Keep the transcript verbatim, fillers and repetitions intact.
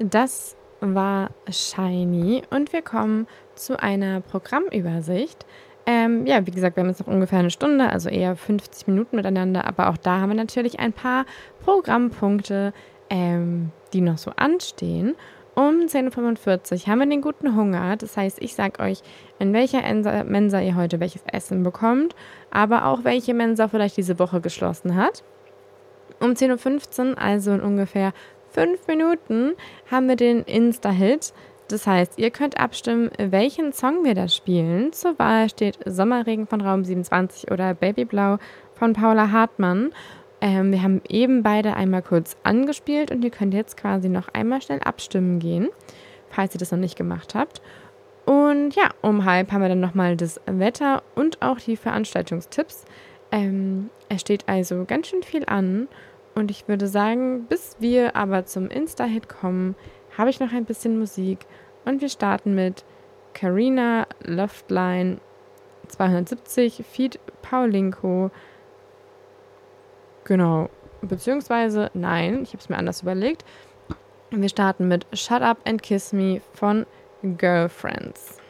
Das war Shiny und wir kommen zu einer Programmübersicht. Ähm, ja, wie gesagt, wir haben jetzt noch ungefähr eine Stunde, also eher fünfzig Minuten miteinander, aber auch da haben wir natürlich ein paar Programmpunkte, ähm, die noch so anstehen. Um zehn Uhr fünfundvierzig haben wir den guten Hunger. Das heißt, ich sage euch, in welcher Ensa- Mensa ihr heute welches Essen bekommt, aber auch welche Mensa vielleicht diese Woche geschlossen hat. Um zehn Uhr fünfzehn, also in ungefähr fünf Minuten, haben wir den Insta-Hit. Das heißt, ihr könnt abstimmen, welchen Song wir da spielen. Zur Wahl steht Sommerregen von Raum siebenundzwanzig oder Babyblau von Paula Hartmann. Ähm, wir haben eben beide einmal kurz angespielt und ihr könnt jetzt quasi noch einmal schnell abstimmen gehen, falls ihr das noch nicht gemacht habt. Und ja, um halb haben wir dann nochmal das Wetter und auch die Veranstaltungstipps. Ähm, es steht also ganz schön viel an. Und ich würde sagen, bis wir aber zum Insta-Hit kommen, habe ich noch ein bisschen Musik. Und wir starten mit Carina Loftline zweihundertsiebzig, Feed Paulinko. Genau, beziehungsweise, nein, ich habe es mir anders überlegt. Wir starten mit Shut Up and Kiss Me von Girlfriends.